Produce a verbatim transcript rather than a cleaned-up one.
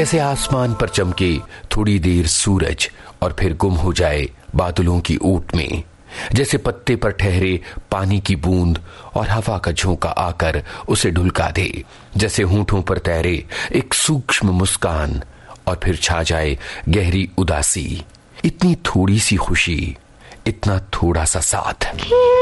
जैसे आसमान पर चमके थोड़ी देर सूरज और फिर गुम हो जाए बादलों की ऊट में। जैसे पत्ते पर ठहरे पानी की बूंद और हवा का झोंका आकर उसे ढुलका दे। जैसे होंठों पर तैरे एक सूक्ष्म मुस्कान और फिर छा जाए गहरी उदासी। इतनी थोड़ी सी खुशी, इतना थोड़ा सा साथ।